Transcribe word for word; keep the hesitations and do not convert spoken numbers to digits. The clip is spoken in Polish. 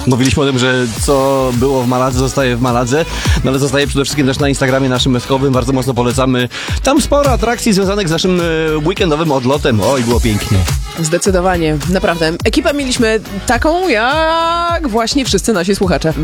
Mówiliśmy o tym, że co było w Maladze, zostaje w Maladze, no ale zostaje przede wszystkim też na Instagramie naszym meskowym. Bardzo mocno polecamy. Tam sporo atrakcji związanych z naszym weekendowym odlotem. Oj, było pięknie. Zdecydowanie, naprawdę. Ekipę mieliśmy taką, jak właśnie wszyscy nasi słuchacze.